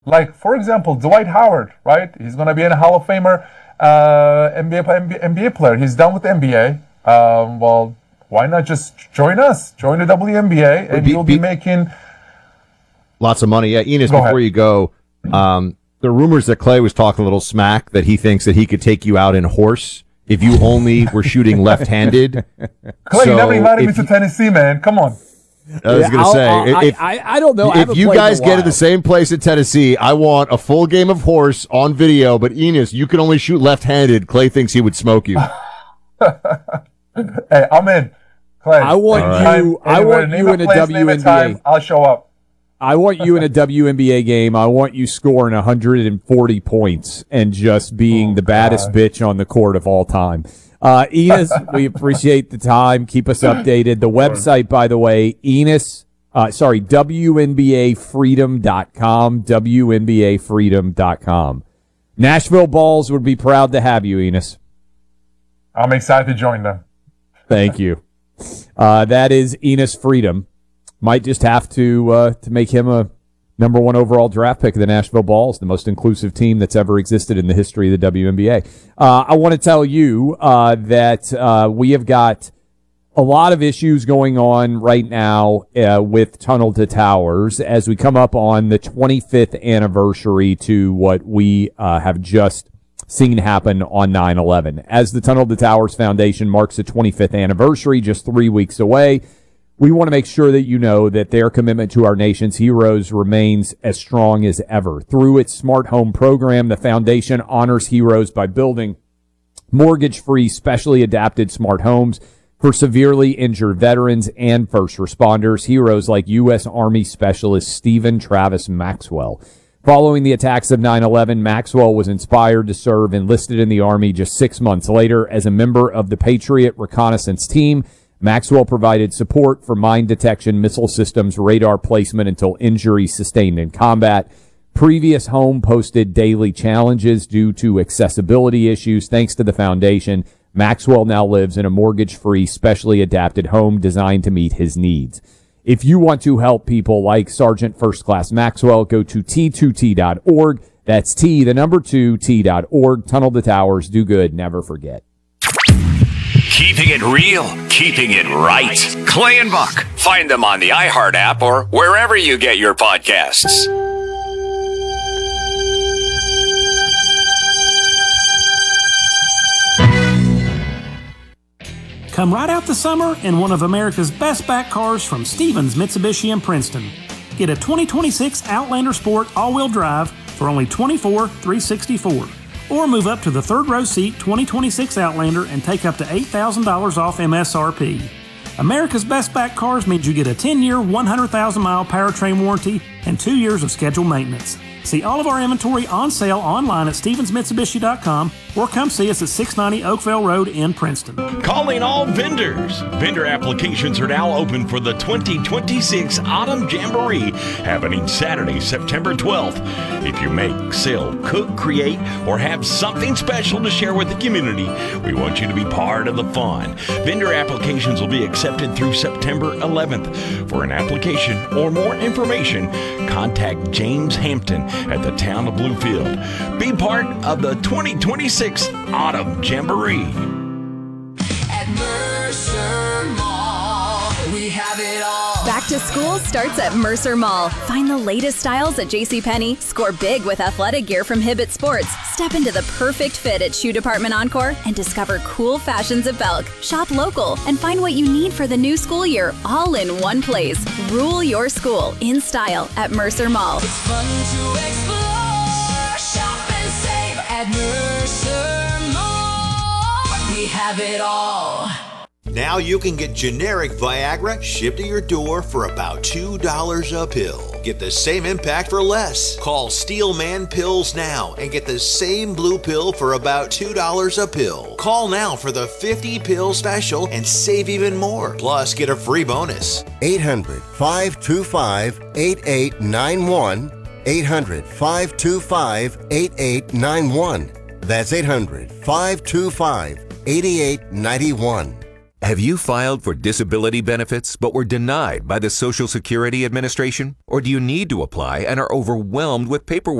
Like, for example, Dwight Howard, right? He's going to be a Hall of Famer NBA player. He's done with the NBA. Well, why not just join us? Join the WNBA, and you'll be making lots of money. Yeah, Enos, before you go, there are rumors that Clay was talking a little smack, that he thinks that he could take you out in horse if you only were shooting left-handed. Clay, you never invited me to Tennessee, man. Come on. I was going to say, I don't know. If you guys get to the same place in Tennessee, I want a full game of horse on video. But Enos, you can only shoot left-handed. Clay thinks he would smoke you. Hey, I'm in. Clay, I want you in a WNBA. I'll show up. I want you in a WNBA game. I want you scoring 140 points and just being the baddest bitch on the court of all time. Enos, we appreciate the time. Keep us updated. The website, by the way, WNBAfreedom.com, WNBAfreedom.com. Nashville Balls would be proud to have you, Enos. I'm excited to join them. Thank you. That is Enos Freedom. Might just have to make him a number 1 overall draft pick of the Nashville Balls, the most inclusive team that's ever existed in the history of the WNBA. I want to tell you that we have got a lot of issues going on right now with Tunnel to Towers as we come up on the 25th anniversary to what we have just seen happen on 9/11. As the Tunnel to Towers Foundation marks the 25th anniversary just 3 weeks away, we want to make sure that you know that their commitment to our nation's heroes remains as strong as ever. Through its Smart Home program, the foundation honors heroes by building mortgage-free, specially adapted smart homes for severely injured veterans and first responders, heroes like U.S. Army Specialist Stephen Travis Maxwell. Following the attacks of 9/11, Maxwell was inspired to serve, enlisted in the Army just 6 months later as a member of the Patriot Reconnaissance Team. Maxwell provided support for mine detection, missile systems, radar placement until injury sustained in combat. Previous home posted daily challenges due to accessibility issues. Thanks to the foundation, Maxwell now lives in a mortgage-free, specially adapted home designed to meet his needs. If you want to help people like Sergeant First Class Maxwell, go to T2T.org. That's T2T.org. Tunnel to Towers. Do good. Never forget. Keeping it real, keeping it right. Clay and Buck. Find them on the iHeart app or wherever you get your podcasts. Come right out the summer in one of America's best back cars from Stevens Mitsubishi in Princeton. Get a 2026 Outlander Sport all-wheel drive for only $24,364. Or move up to the third row seat 2026 Outlander and take up to $8,000 off MSRP. America's Best Back Cars means you get a 10-year, 100,000-mile powertrain warranty and 2 years of scheduled maintenance. See all of our inventory on sale online at StevensMitsubishi.com or come see us at 690 Oakville Road in Princeton. Calling all vendors. Vendor applications are now open for the 2026 Autumn Jamboree happening Saturday, September 12th. If you make, sell, cook, create, or have something special to share with the community, we want you to be part of the fun. Vendor applications will be accepted through September 11th. For an application or more information, contact James Hampton at the town of Bluefield. Be part of the 2026 Autumn Jamboree. At Mercer Mall, we have it all. Back to school starts at Mercer Mall. Find the latest styles at JCPenney. Score big with athletic gear from Hibbett Sports. Step into the perfect fit at Shoe Department Encore and discover cool fashions at Belk. Shop local and find what you need for the new school year all in one place. Rule your school in style at Mercer Mall. It's fun to explore, shop and save at Mercer Mall. We have it all. Now you can get generic Viagra shipped to your door for about $2 a pill. Get the same impact for less. Call Steelman Pills now and get the same blue pill for about $2 a pill. Call now for the 50-pill special and save even more. Plus, get a free bonus. 800-525-8891. 800-525-8891. That's 800-525-8891. Have you filed for disability benefits but were denied by the Social Security Administration? Or do you need to apply and are overwhelmed with paperwork?